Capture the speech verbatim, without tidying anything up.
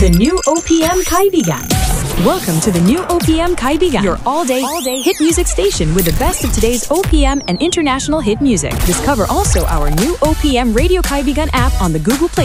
The new O P M Kaibigan. Welcome to the new O P M Kaibigan, your all-day, all-day hit music station with the best of today's O P M and international hit music. Discover also our new O P M Radio Kaibigan app on the Google Play